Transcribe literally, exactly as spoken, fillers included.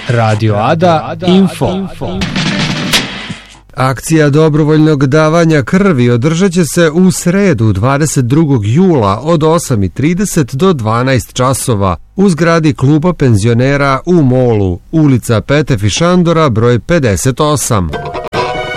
Radio Ada Info. Akcija dobrovoljnog davanja krvi održat će se u sredu dvadeset drugog jula od osam i trideset do dvanaest časova u zgradi kluba penzionera u Molu, ulica Pete Fišandora broj pedeset osam.